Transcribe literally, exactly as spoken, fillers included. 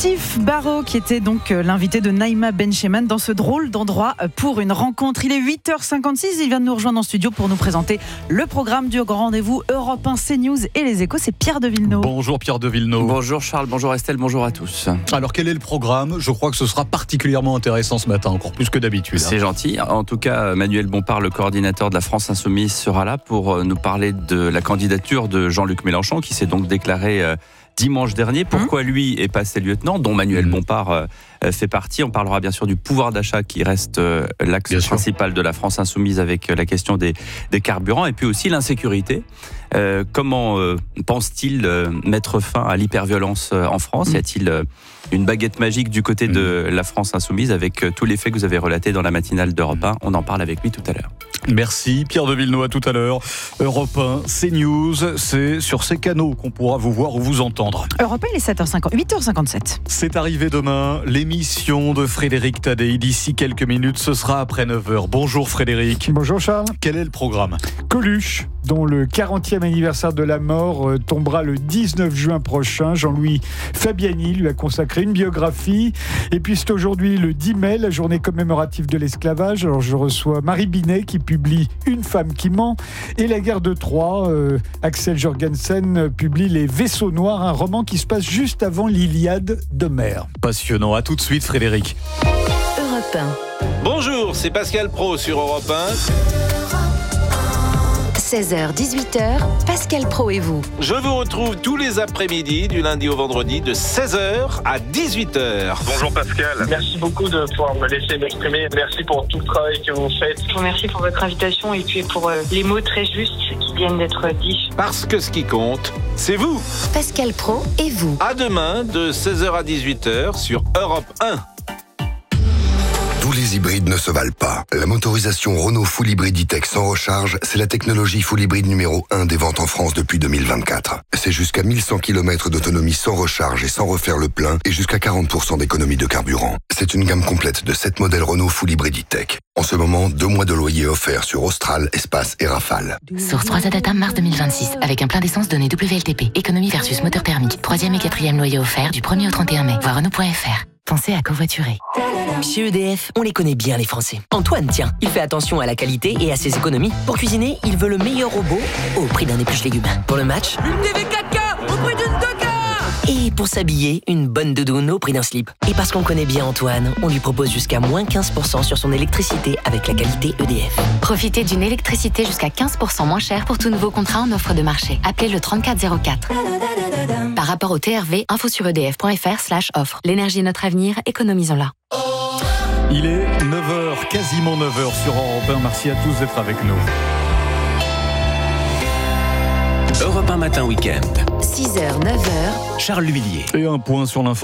Steve Barrow qui était donc l'invité de Naïma Bencheman dans ce drôle d'endroit pour une rencontre. Il est huit heures cinquante-six, il vient de nous rejoindre en studio pour nous présenter le programme du grand rendez-vous Europe un, CNews et Les Échos. C'est Pierre de Villeneuve. Bonjour Pierre de Villeneuve. Bonjour Charles, bonjour Estelle, bonjour à tous. Alors quel est le programme ? Je crois que ce sera particulièrement intéressant ce matin, encore plus que d'habitude. C'est gentil. En tout cas, Manuel Bompard, le coordinateur de la France Insoumise, sera là pour nous parler de la candidature de Jean-Luc Mélenchon qui s'est donc déclaré dimanche dernier. Pourquoi lui est passé lieutenant, dont Manuel mmh. Bompard euh, fait partie. On parlera bien sûr du pouvoir d'achat qui reste euh, l'axe bien principal sûr. de la France Insoumise avec euh, la question des, des carburants et puis aussi l'insécurité. Euh, comment euh, pense-t-il euh, mettre fin à l'hyperviolence euh, en France ? mmh. Y a-t-il euh, une baguette magique du côté mmh. de la France Insoumise avec euh, tous les faits que vous avez relatés dans la matinale d'Europe un ? On en parle avec lui tout à l'heure. Merci Pierre de Villeneuve, à tout à l'heure. Europe un, CNews, c'est sur ces canaux qu'on pourra vous voir ou vous entendre. Europe un, il est sept heures cinquante, huit heures cinquante-sept. C'est arrivé demain, l'émission de Frédéric Tadei. D'ici quelques minutes, ce sera après neuf heures. Bonjour Frédéric. Bonjour Charles. Quel est le programme ? Coluche, dont le quarantième anniversaire de la mort euh, tombera le dix-neuf juin prochain. Jean-Louis Fabiani lui a consacré une biographie. Et puis c'est aujourd'hui le dix mai, la journée commémorative de l'esclavage. Alors je reçois Marie Binet qui publie Une femme qui ment. Et La guerre de Troie, euh, Axel Jorgensen publie Les vaisseaux noirs, un roman qui se passe juste avant l'Iliade d'Homère. Passionnant, à tout de suite Frédéric. Europe un. Bonjour, c'est Pascal Praud sur Europe un. seize heures dix-huit heures, Pascal Praud et vous. Je vous retrouve tous les après-midi, du lundi au vendredi, de seize heures à dix-huit heures. Bonjour Pascal. Merci beaucoup de pouvoir me laisser m'exprimer. Merci pour tout le travail que vous faites. Je vous remercie pour votre invitation et puis pour euh, les mots très justes qui viennent d'être dits. Parce que ce qui compte, c'est vous. Pascal Praud et vous. À demain, de seize heures à dix-huit heures sur Europe un. Tous les hybrides ne se valent pas. La motorisation Renault Full Hybrid E-Tech sans recharge, c'est la technologie Full Hybrid numéro un des ventes en France depuis deux mille vingt-quatre. C'est jusqu'à mille cent kilomètres d'autonomie sans recharge et sans refaire le plein et jusqu'à quarante pour cent d'économie de carburant. C'est une gamme complète de sept modèles Renault Full Hybrid E-Tech. En ce moment, deux mois de loyer offerts sur Austral, Espace et Rafale. Source trois A Data mars deux mille vingt-six, avec un plein d'essence donné W L T P. Économie versus moteur thermique. Troisième et quatrième loyer offert du premier au trente et un mai. Voir Renault point F R. Pensez à covoiturer. Chez E D F, on les connaît bien les Français. Antoine, tiens, il fait attention à la qualité et à ses économies. Pour cuisiner, il veut le meilleur robot au prix d'un épluche légumes. Pour le match, une T V quatre K au prix d'une deux K. Et pour s'habiller, une bonne doudoune au prix d'un slip. Et parce qu'on connaît bien Antoine, on lui propose jusqu'à moins quinze pour cent sur son électricité avec la qualité E D F. Profitez d'une électricité jusqu'à quinze pour cent moins chère pour tout nouveau contrat en offre de marché. Appelez le trente-quatre zéro quatre. Par rapport au T R V, info sur edf.fr slash offre. L'énergie est notre avenir, économisons-la. Il est neuf heures, quasiment neuf heures sur Europe un. Merci à tous d'être avec nous. Europe un matin week-end. six heures, neuf heures. Charles L'Huillier. Et un point sur l'information.